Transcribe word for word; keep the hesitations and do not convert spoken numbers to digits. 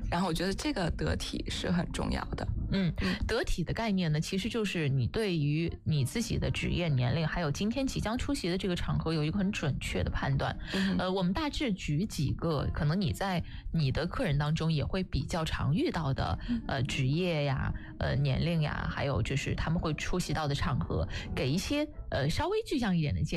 然后我觉得这个得体是很重要的。 嗯，得体的概念呢，其实就是你对于你自己的职业年龄，还有今天即将出席的这个场合有一个很准确的判断。 嗯、 呃，我们大致举几个可能你在你的客人当中也会比较常遇到的呃职业呀、呃年龄呀，还有就是他们会出席到的场合，给一些呃稍微具象一点的建议。